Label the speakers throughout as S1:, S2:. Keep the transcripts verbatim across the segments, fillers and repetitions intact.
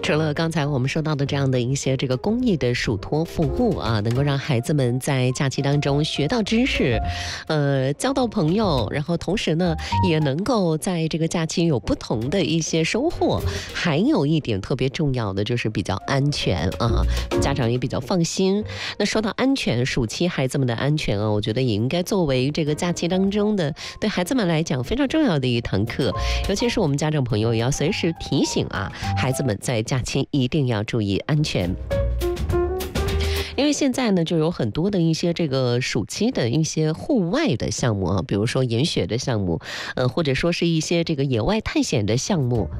S1: 除了刚才我们说到的这样的一些这个公益的属托服务啊，能够让孩子们在假期当中学到知识，呃，交到朋友，然后同时呢，也能够在这个假期有不同的一些收获。还有一点特别重要的就是比较安全啊，家长也比较放心。那说到安全，暑期孩子们的安全啊，我觉得也应该作为这个假期当中的对孩子们来讲非常重要的一堂课，尤其是我们家长朋友也要随时提醒啊，孩子们在假期一定要注意安全。因为现在呢，就有很多的一些这个暑期的一些户外的项目啊，比如说研雪的项目，呃，或者说是一些这个野外探险的项目。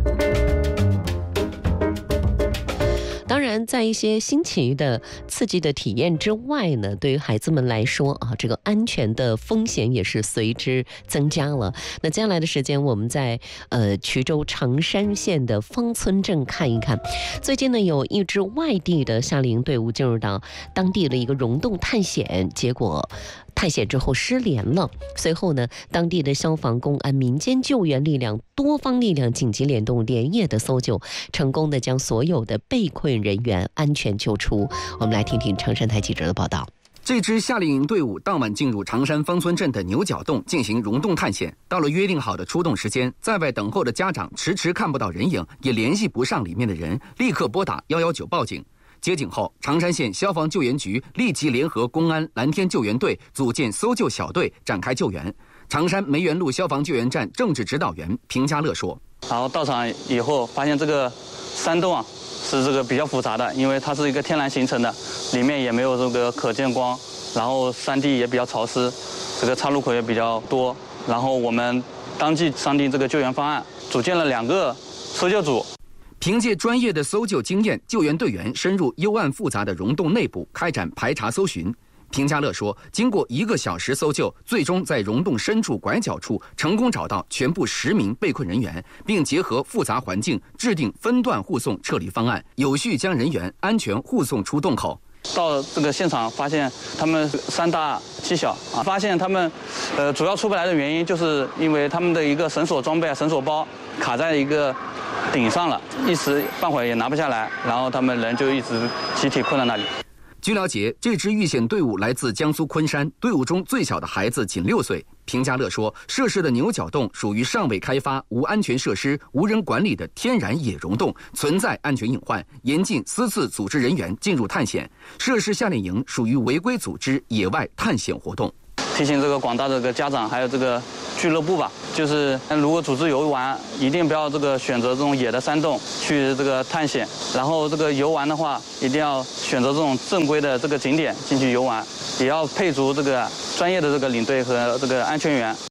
S1: 当然，在一些新奇的、刺激的体验之外呢，对于孩子们来说啊，这个安全的风险也是随之增加了。那接下来的时间，我们在呃衢州长山县的芳村镇看一看。最近呢，有一支外地的夏令营队伍进入到当地的一个溶洞探险，结果探险之后失联了。随后呢，当地的消防、公安、民间救援力量多方力量紧急联动，连夜的搜救，成功的将所有的被困人员安全救出。我们来听听长山台记者的报道。
S2: 这支夏令营队伍当晚进入长山芳村镇的牛角洞进行溶洞探险。到了约定好的出动时间，在外等候的家长迟迟看不到人影，也联系不上里面的人，立刻拨打一一九报警。接警后，长山县消防救援局立即联合公安、蓝天救援队组建搜救小队展开救援。长山梅园路消防救援站政治指导员平家乐说：“
S3: 然后到场以后，发现这个山洞啊是这个比较复杂的，因为它是一个天然形成的，里面也没有这个可见光，然后山地也比较潮湿，这个岔路口也比较多。然后我们当即商定这个救援方案，组建了两个搜救组。”
S2: 凭借专业的搜救经验，救援队员深入幽暗复杂的溶洞内部开展排查搜寻。平家乐说，经过一个小时搜救，最终在溶洞深处拐角处成功找到全部十名被困人员，并结合复杂环境制定分段护送撤离方案，有序将人员安全护送出洞口。
S3: 到这个现场发现他们三大七小啊，发现他们呃主要出不来的原因就是因为他们的一个绳索装备、绳索包卡在一个顶上了，一时半会儿也拿不下来，然后他们人就一直集体困在那里。
S2: 据了解，这支遇险队伍来自江苏昆山，队伍中最小的孩子仅六岁。平家乐说，涉事的牛角洞属于尚未开发、无安全设施、无人管理的天然野溶洞，存在安全隐患，严禁私自组织人员进入探险。涉事夏令营属于违规组织野外探险活动。
S3: 提醒这个广大的这个家长还有这个俱乐部吧，就是如果组织游玩，一定不要这个选择这种野的山洞去这个探险，然后这个游玩的话，一定要选择这种正规的这个景点进去游玩，也要配足这个专业的这个领队和这个安全员，